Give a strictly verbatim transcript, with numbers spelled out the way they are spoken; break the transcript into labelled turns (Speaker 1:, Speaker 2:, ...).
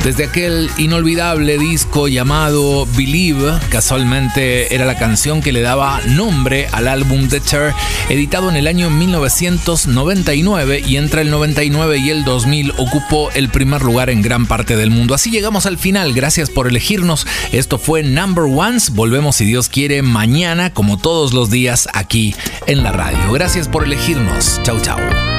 Speaker 1: Desde aquel inolvidable disco llamado Believe, casualmente era la canción que le daba nombre al álbum The Cher, editado en el año mil novecientos noventa y nueve, y entre el noventa y nueve y el dos mil ocupó el primer lugar en gran parte del mundo. Así llegamos al final, gracias por elegirnos. Esto fue Number Ones. Volvemos, si Dios quiere, mañana, como todos los días, aquí en la radio. Gracias por elegirnos. Chau, chau.